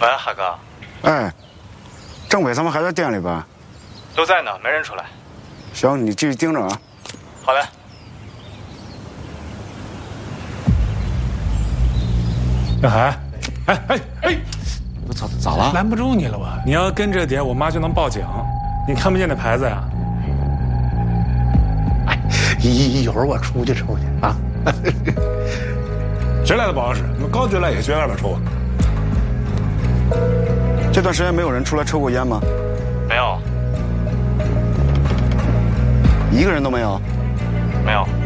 喂，海哥。 哎，政委他们还在店里吧？ 都在呢，没人出来。 行，你继续盯着啊。 好嘞。 小海，哎！ 我操，咋了？ 拦不住你了我！你要跟着点，我妈就能报警。你看不见那牌子呀？ 哎，一会儿我出去抽去啊。 谁来的保安室？你们刚进来也去外面抽啊？ 这段时间没有人出来抽过烟吗？ 没有， 一个人都没有。 没有。